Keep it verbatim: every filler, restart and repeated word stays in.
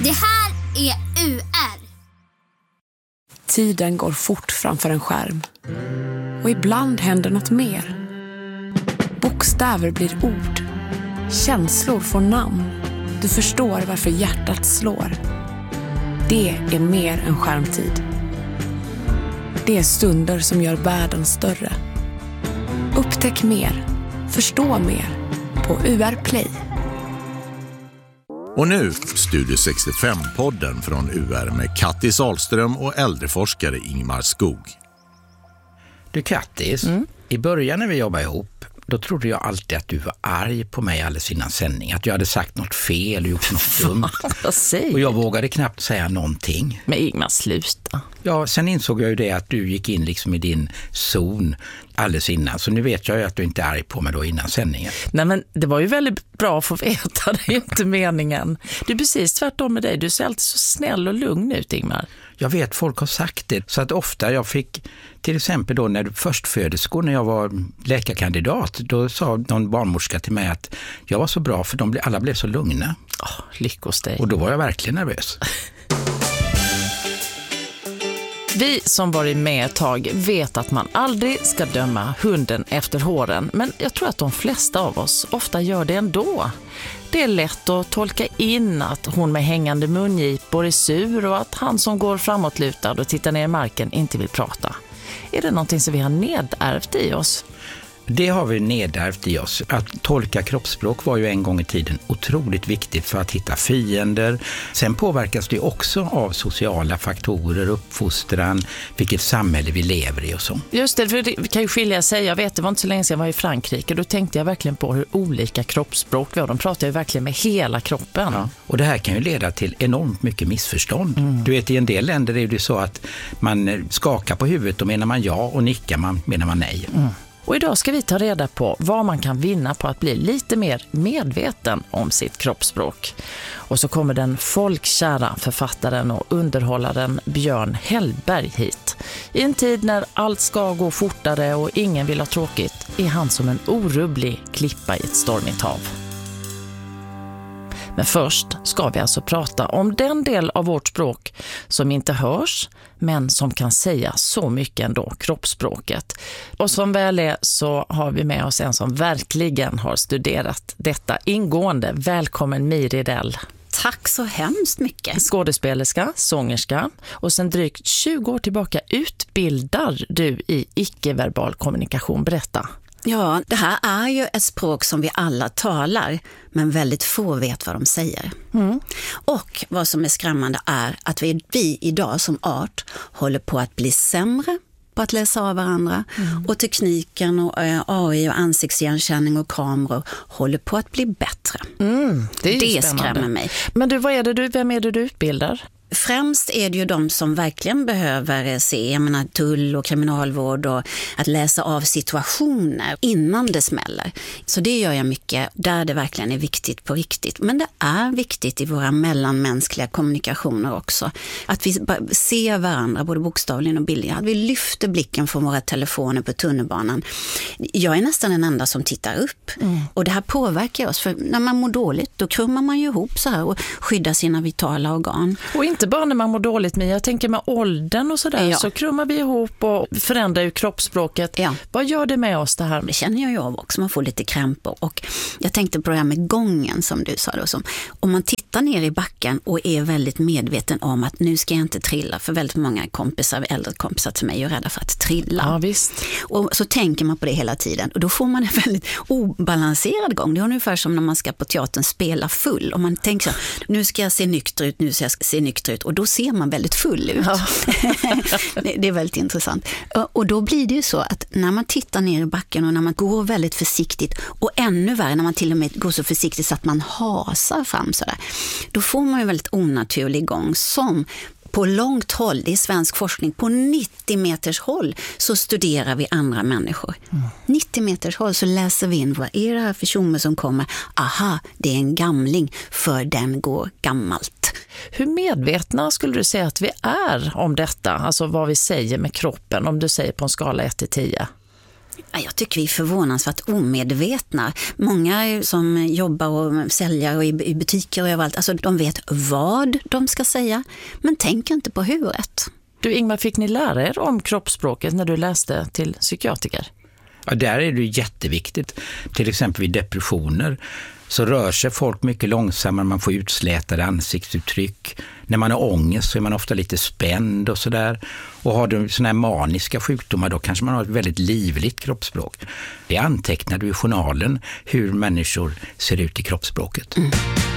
Det här är U R. Tiden går fort framför en skärm. Och ibland händer något mer. Bokstäver blir ord. Känslor får namn. Du förstår varför hjärtat slår. Det är mer än skärmtid. Det är stunder som gör världen större. Upptäck mer. Förstå mer. På U R Play. Och nu Studio sextiofem-podden från U R med Kattis Ahlström och äldreforskare Ingmar Skog. Du Kattis, mm. i början när vi jobbade ihop, då trodde jag alltid att du var arg på mig alldeles innan sändning. Att jag hade sagt något fel och gjort något dumt. Och jag vågade knappt säga någonting. Men Ingmar, sluta. Ja, sen insåg jag ju det att du gick in liksom i din zon alldeles innan. Så nu vet jag ju att du inte är arg på mig då innan sändningen. Nej, men det var ju väldigt bra att få veta. Det är inte meningen. Du är precis tvärtom med dig. Du ser alltid så snäll och lugn ut, Ingmar. Jag vet, folk har sagt det. Så att ofta jag fick, till exempel då när du först föderskor, när jag var läkarkandidat, då sa någon barnmorska till mig att jag var så bra för de ble, alla blev så lugna. Oh, lyckos dig. Och då var jag verkligen nervös. Vi som varit med ett tag vet att man aldrig ska döma hunden efter håren, men jag tror att de flesta av oss ofta gör det ändå. Det är lätt att tolka in att hon med hängande mungipor är sur och att han som går framåtlutad och tittar ner i marken inte vill prata. Är det någonting som vi har nedärvt i oss? Det har vi nedärvt i oss. Att tolka kroppsspråk var ju en gång i tiden otroligt viktigt för att hitta fiender. Sen påverkas det också av sociala faktorer, uppfostran, vilket samhälle vi lever i och så. Just det, för det kan ju skilja sig. Jag vet, det var inte så länge sedan jag var i Frankrike. Då tänkte jag verkligen på hur olika kroppsspråk var. De pratar ju verkligen med hela kroppen. Ja, och det här kan ju leda till enormt mycket missförstånd. Mm. Du vet, i en del länder är det så att man skakar på huvudet och menar man ja och nickar man menar man nej. Mm. Och idag ska vi ta reda på vad man kan vinna på att bli lite mer medveten om sitt kroppsspråk. Och så kommer den folkkära författaren och underhållaren Björn Hellberg hit. I en tid när allt ska gå fortare och ingen vill ha tråkigt är han som en orubblig klippa i ett stormigt hav. Men först ska vi alltså prata om den del av vårt språk som inte hörs men som kan säga så mycket ändå, kroppsspråket. Och som väl är så har vi med oss en som verkligen har studerat detta ingående. Välkommen Miri Dell. Tack så hemskt mycket. Skådespelerska, sångerska och sen drygt tjugo år tillbaka utbildar du i icke-verbal kommunikation. Berätta. Ja, det här är ju ett språk som vi alla talar, men väldigt få vet vad de säger. Mm. Och vad som är skrämmande är att vi, vi idag som art håller på att bli sämre på att läsa av varandra. Mm. Och tekniken och eh, A I och ansiktsigenkänning och kameror håller på att bli bättre. Mm, det är det skrämmer mig. Men du, vad är det du, vem är det du utbildar? Främst är det ju de som verkligen behöver se, jag menar, tull och kriminalvård och att läsa av situationer innan det smäller. Så det gör jag mycket där det verkligen är viktigt på riktigt. Men det är viktigt i våra mellanmänskliga kommunikationer också. Att vi ser varandra både bokstavligen och bildligt. Att vi lyfter blicken från våra telefoner på tunnelbanan. Jag är nästan den enda som tittar upp. Mm. Och det här påverkar oss. För när man mår dåligt då krummar man ju ihop så här och skyddar sina vitala organ. Och inte bara när man mår dåligt, men jag tänker med åldern och sådär, ja. Så krummar vi ihop och förändrar ju kroppsspråket. Ja. Vad gör det med oss det här? Det känner jag ju av också, man får lite krämpor. Och jag tänkte på det här med gången som du sa då. Som, om man tittar ner i backen och är väldigt medveten om att nu ska jag inte trilla, för väldigt många kompisar, äldre kompisar till mig är rädda för att trilla. Ja, visst. Och så tänker man på det hela tiden och då får man en väldigt obalanserad gång. Det är ungefär som när man ska på teatern spela full och man tänker så, nu ska jag se nykter ut, nu ska jag se nykter ut. Och då ser man väldigt full ut. Ja. Det är väldigt intressant. Och då blir det ju så att när man tittar ner i backen och när man går väldigt försiktigt och ännu värre när man till och med går så försiktigt så att man hasar fram sådär, då får man ju väldigt onaturlig gång som på långt håll, det är svensk forskning, på nittio meters håll så studerar vi andra människor. Mm. nittio meters håll så läser vi in, vad är det här för tjomme som kommer? Aha, det är en gamling, för den går gammalt. Hur medvetna skulle du säga att vi är om detta? Alltså vad vi säger med kroppen, om du säger på en skala ett till tio? Jag tycker vi är förvånansvärt omedvetna. Många som jobbar och säljer och i butiker och överallt, alltså de vet vad de ska säga, men tänker inte på huret. Du Ingmar, fick ni lära er om kroppsspråket när du läste till psykiatriker? Ja, där är det jätteviktigt. Till exempel vid depressioner så rör sig folk mycket långsammare, man får utslätade ansiktsuttryck. När man har ångest så är man ofta lite spänd och sådär. Och har du såna här maniska sjukdomar då kanske man har ett väldigt livligt kroppsspråk. Det antecknar du i journalen hur människor ser ut i kroppsspråket. Mm.